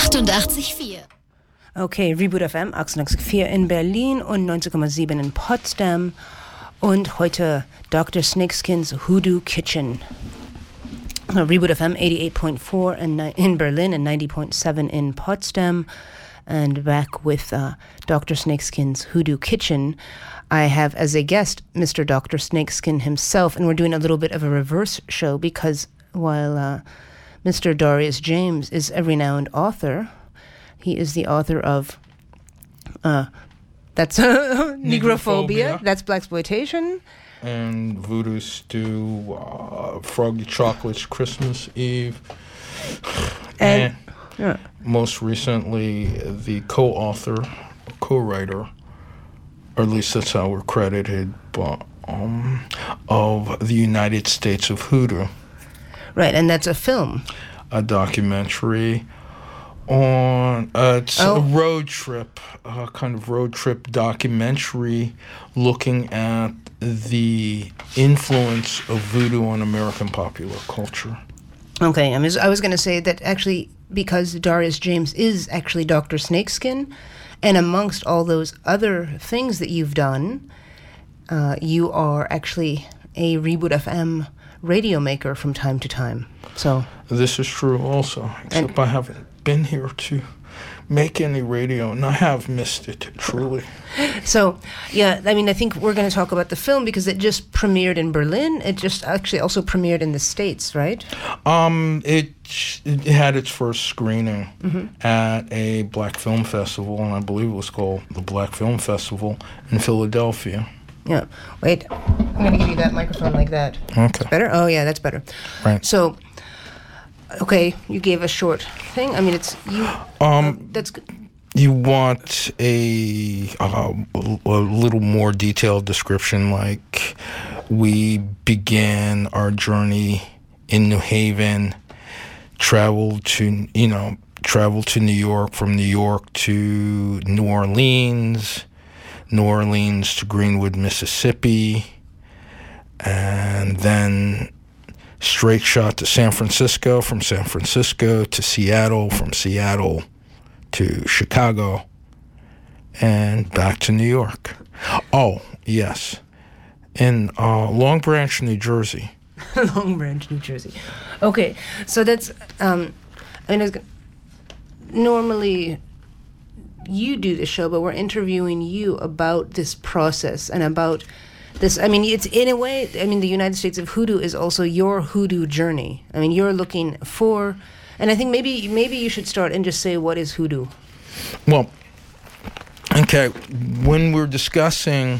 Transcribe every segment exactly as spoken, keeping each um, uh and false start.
achtundachtzig Komma vier. Okay, Reboot F M, achtundachtzig Komma vier in Berlin und neunzig Komma sieben in Potsdam. Und heute Doctor Snakeskins Hoodoo Kitchen. Uh, Reboot F M eighty-eight point four in, in Berlin and ninety point seven in Potsdam. And back with uh, Doctor Snakeskin's Hoodoo Kitchen, I have as a guest Mister Doctor Snakeskin himself, and we're doing a little bit of a reverse show because while uh, Mister Darius James is a renowned author, he is the author of uh, that's Negrophobia, Negrophobia. That's Blaxploitation, and Voodoo Stew, uh, Froggy Chocolate's Christmas Eve, and, and yeah. most recently the co-author, co-writer, or at least that's how we're credited, but, um, of The United States of Hoodoo. Right, and that's a film. A documentary on, uh, it's oh. a road trip, a kind of road trip documentary looking at the influence of voodoo on American popular culture. Okay, I was, I was going to say that actually, because Darius James is actually Doctor Snakeskin, and amongst all those other things that you've done, uh, you are actually a Reboot F M radio maker from time to time. So this is true also, except I haven't been here to make any radio, and I have missed it, truly. So, yeah, I mean, I think we're going to talk about the film because it just premiered in Berlin. It just actually also premiered in the States, right? Um, it, it had its first screening Mm-hmm. at a Black Film Festival, and I believe it was called the Black Film Festival in Philadelphia. Yeah. Wait, I'm going to give you that microphone like that. Okay. Better? Oh, yeah, that's better. Right. So, okay, you gave a short thing. I mean, it's you. Um, uh, that's good. You want a, uh, a little more detailed description, like we began our journey in New Haven, traveled to, you know, traveled to New York, from New York to New Orleans, New Orleans to Greenwood, Mississippi, and then straight shot to San Francisco, from San Francisco to Seattle, from Seattle to Chicago, and back to New York. Oh, yes. In uh, Long Branch, New Jersey. Long Branch, New Jersey. Okay, so that's, um, I mean, I was gonna, normally you do the show, but we're interviewing you about this process and about this. I mean, it's in a way, I mean, the United States of Hoodoo is also your hoodoo journey. I mean, you're looking for, and I think maybe maybe you should start and just say, what is hoodoo? Well, okay, when we're discussing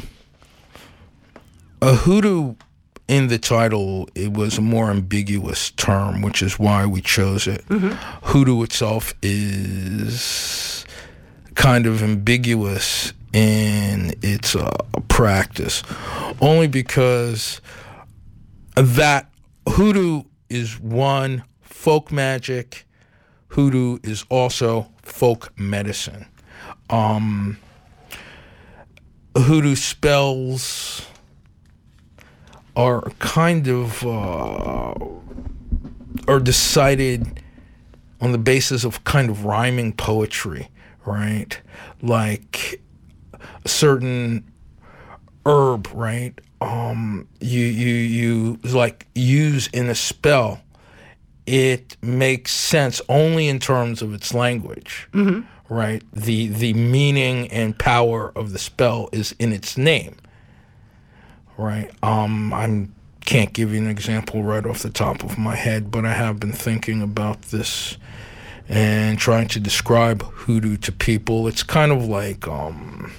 a hoodoo in the title, it was a more ambiguous term, which is why we chose it. Mm-hmm. Hoodoo itself is kind of ambiguous in its uh, practice, only because that hoodoo is one, folk magic. Hoodoo is also folk medicine. Um, hoodoo spells are kind of uh, are decided on the basis of kind of rhyming poetry, right? Like a certain herb, right? Um, you you you like use in a spell. It makes sense only in terms of its language, mm-hmm. right? The the meaning and power of the spell is in its name, right? Um, I can't give you an example right off the top of my head, but I have been thinking about this and trying to describe hoodoo to people. It's kind of like, um,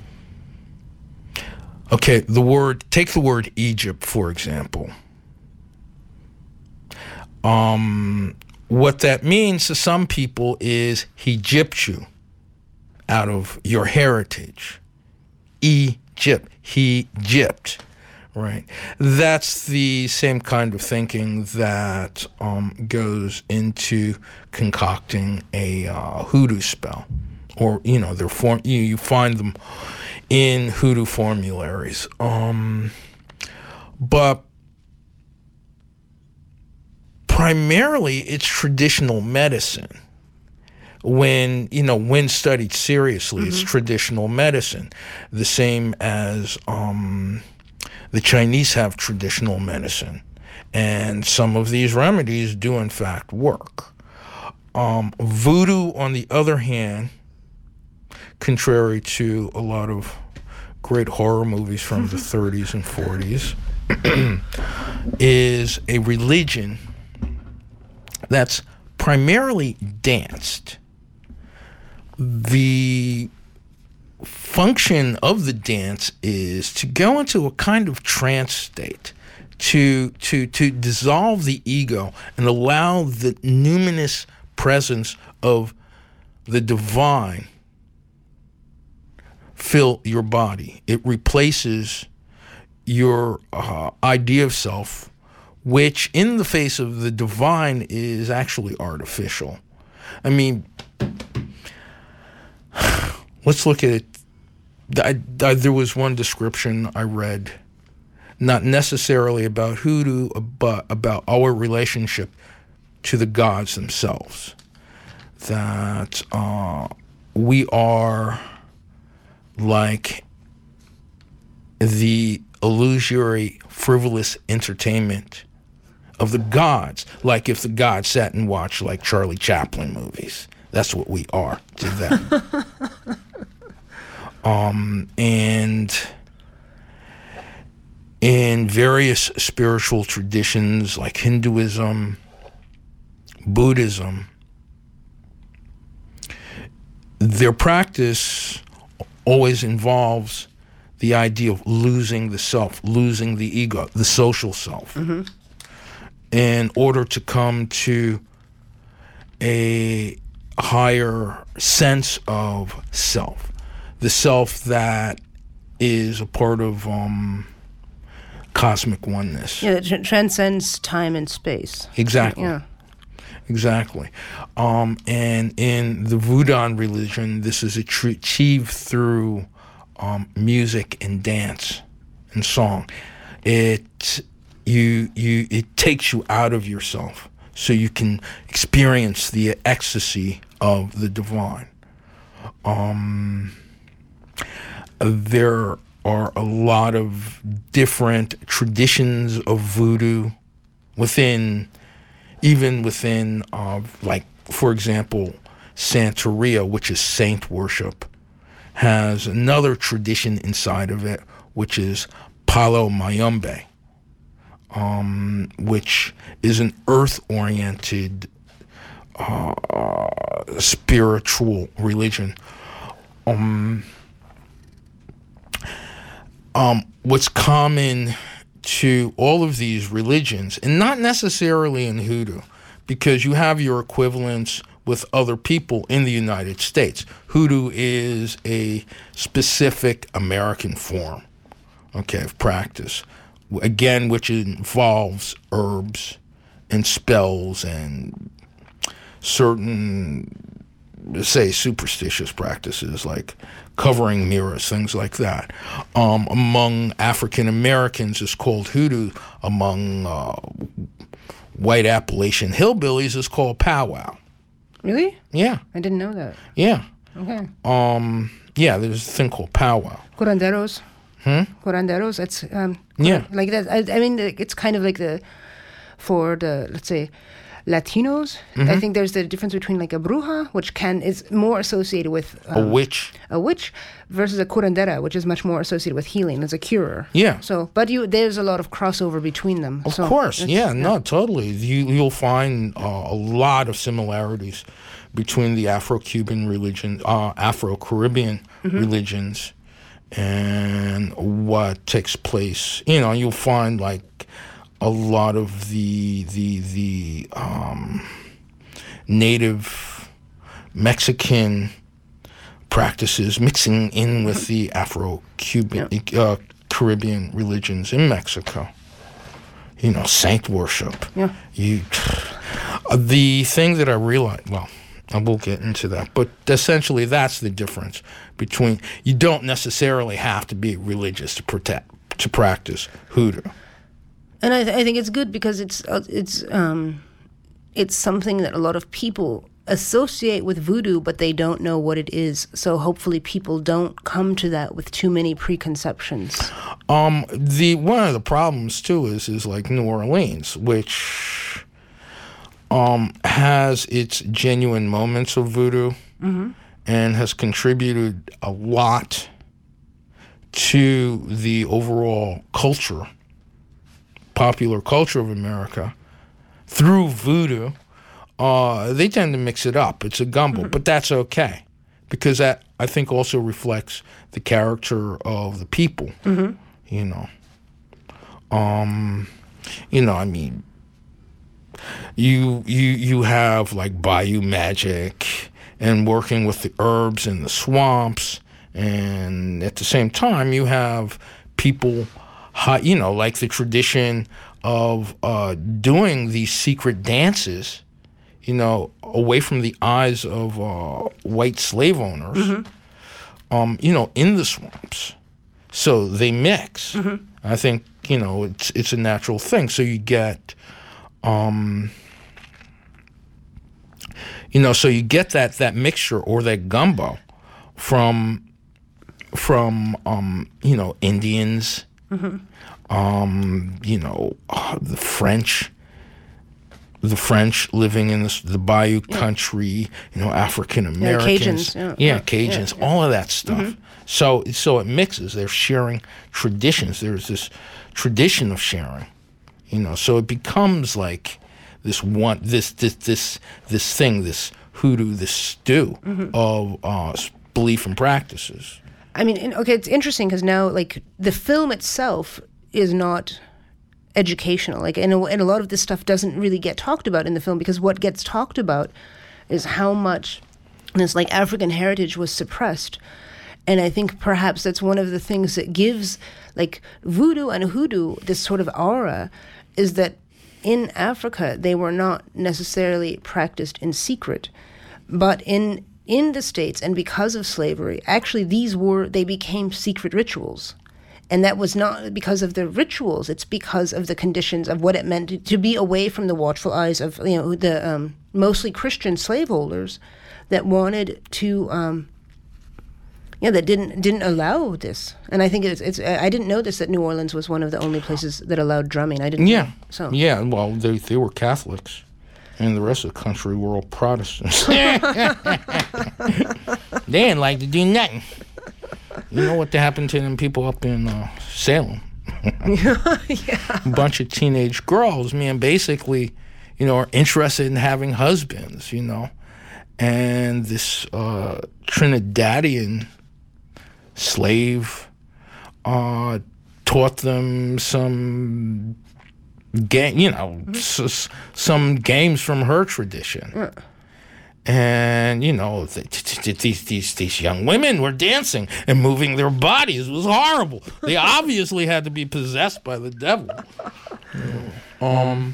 okay, the word, take the word Egypt, for example. Um, what that means to some people is he gypped you out of your heritage. Egypt, he gypped, right? That's the same kind of thinking that um, goes into concocting a uh, hoodoo spell, or you know, they're form. You, you find them in hoodoo formularies, um, but. Primarily, it's traditional medicine, when, you know, when studied seriously, mm-hmm. it's traditional medicine. The same as um, the Chinese have traditional medicine. And some of these remedies do, in fact, work. Um, voodoo, on the other hand, contrary to a lot of great horror movies from the thirties and forties, is a religion that's primarily danced. The function of the dance is to go into a kind of trance state, to to to dissolve the ego and allow the numinous presence of the divine fill your body. It replaces your uh, idea of self, which in the face of the divine is actually artificial. I mean, let's look at it. I, I, there was one description I read, not necessarily about hoodoo, but about our relationship to the gods themselves. That uh, we are like the illusory, frivolous entertainment of the gods. Like if the gods sat and watched like Charlie Chaplin movies. That's what we are to them. um, and in various spiritual traditions like Hinduism, Buddhism, their practice always involves the idea of losing the self, losing the ego, the social self, mm-hmm. in order to come to a higher sense of self, the self that is a part of um, cosmic oneness. Yeah, it tr- transcends time and space. Exactly. Yeah. Exactly. Um, and in the Vodun religion, this is achieved through um, music and dance and song. It you you it takes you out of yourself so you can experience the ecstasy of the divine. Um, there are a lot of different traditions of voodoo within. Even within, uh, like, for example, Santeria, which is saint worship, has another tradition inside of it, which is Palo Mayombe, um, which is an earth-oriented uh, spiritual religion. Um, um, what's common to all of these religions, and not necessarily in hoodoo, because you have your equivalents with other people in the United States. Hoodoo is a specific American form, okay, of practice, again, which involves herbs and spells and certain, say, superstitious practices like covering mirrors, things like that. Um, among African Americans, it's called hoodoo. Among uh, white Appalachian hillbillies, it's called powwow. Really? Yeah. I didn't know that. Yeah. Okay. Um. Yeah, there's a thing called powwow. Curanderos. Hmm? Curanderos. It's um. Yeah. Like that. I, I mean, it's kind of like the for the let's say. Latinos, mm-hmm. I think there's the difference between like a bruja, which can is more associated with um, a witch, a witch, versus a curandera, which is much more associated with healing as a curer. Yeah. So, but you there's a lot of crossover between them. Of so course, yeah, yeah, no, totally. You you'll find uh, a lot of similarities between the Afro-Cuban religion, uh, Afro-Caribbean mm-hmm. religions, and what takes place. You know, you'll find like a lot of the the the um, native Mexican practices mixing in with the Afro-Cuban yeah. uh, Caribbean religions in Mexico. You know, saint worship. Yeah. You. Uh, the thing that I realized, well, I will get into that, but essentially that's the difference between. You don't necessarily have to be religious to protect to practice hoodoo. And I, th- I think it's good because it's uh, it's um, it's something that a lot of people associate with voodoo, but they don't know what it is. So hopefully people don't come to that with too many preconceptions. Um, the one of the problems too is is like New Orleans, which um has its genuine moments of voodoo, mm-hmm. and has contributed a lot to the overall culture, popular culture of America through voodoo. Uh, they tend to mix it up. It's a gumbo, mm-hmm. but that's okay, because that, I think, also reflects the character of the people. Mm-hmm. You know, um, you know, I mean, you you you have like bayou magic and working with the herbs in the swamps, and at the same time, you have people, you know, like the tradition of uh, doing these secret dances, you know, away from the eyes of uh, white slave owners, mm-hmm. um, you know, in the swamps. So they mix. Mm-hmm. I think, you know, it's it's a natural thing. So you get, um, you know, so you get that that mixture or that gumbo from from um, you know, Indians, mm-hmm. um, you know, uh, the French. The French living in this, the Bayou yeah. country, you know, African Americans, yeah, Cajuns, yeah, yeah, yeah, Cajuns, yeah, yeah. all of that stuff. Mm-hmm. So, so it mixes. They're sharing traditions. There's this tradition of sharing, you know. So it becomes like this one, this this this this thing, this hoodoo, this stew mm-hmm. of uh, belief and practices. I mean, okay, it's interesting because now, like, the film itself is not educational, like, and a, and a lot of this stuff doesn't really get talked about in the film, because what gets talked about is how much this like African heritage was suppressed. And I think perhaps that's one of the things that gives like voodoo and hoodoo this sort of aura, is that in Africa they were not necessarily practiced in secret, but in in the States, and because of slavery, actually these were they became secret rituals. And that was not because of the rituals, it's because of the conditions of what it meant to, to be away from the watchful eyes of, you know, the um, mostly Christian slaveholders that wanted to, um, yeah, that didn't didn't allow this. And I think it's, it's I didn't know this, that New Orleans was one of the only places that allowed drumming. I didn't yeah. know. So. Yeah, well, they, they were Catholics, and the rest of the country were all Protestants. They didn't like to do nothing. You know what happened to them people up in uh, Salem? yeah. A bunch of teenage girls, man, basically, you know, are interested in having husbands, you know. And this uh, Trinidadian slave uh, taught them some game, you know, mm-hmm. s- some games from her tradition. Yeah. And, you know, these, these these young women were dancing and moving their bodies. It was horrible. They obviously had to be possessed by the devil. Um.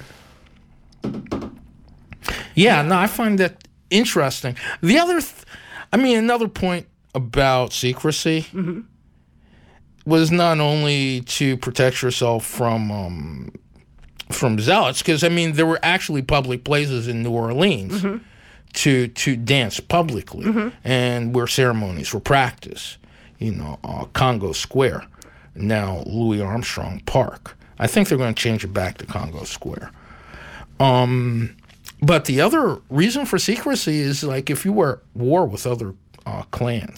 Yeah, no, I find that interesting. The other, th- I mean, another point about secrecy mm-hmm. was not only to protect yourself from um, from zealots, because, I mean, there were actually public places in New Orleans mm-hmm. to to dance publicly, mm-hmm. and where ceremonies were practiced. You know, uh, Congo Square, now Louis Armstrong Park. I think they're going to change it back to Congo Square. Um, but the other reason for secrecy is, like, if you were at war with other uh, clans,